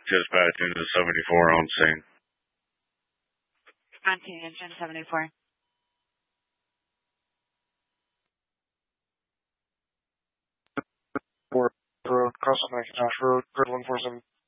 Dispatch engine 74 on scene. On scene, engine 74. Road, crossing Macintosh Road, grid 147.